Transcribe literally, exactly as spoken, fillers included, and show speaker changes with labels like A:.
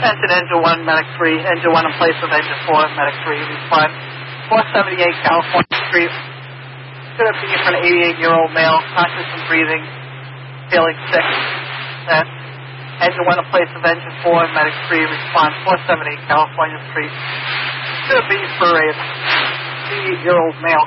A: Attention engine one, medic three. Engine one in place of engine four, medic three. Respond. four seventy-eight California Street. Should have been for an eighty-eight-year-old male, conscious and breathing, feeling sick. Then, engine one in place of engine four, medic three. Respond. four seventy-eight California Street. Should have been for a eighty-eight-year-old male,